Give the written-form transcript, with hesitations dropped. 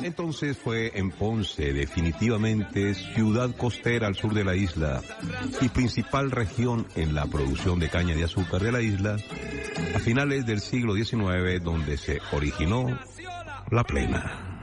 Entonces fue en Ponce, definitivamente ciudad costera al sur de la isla y principal región en la producción de caña de azúcar de la isla, a finales del siglo XIX, donde se originó la plena.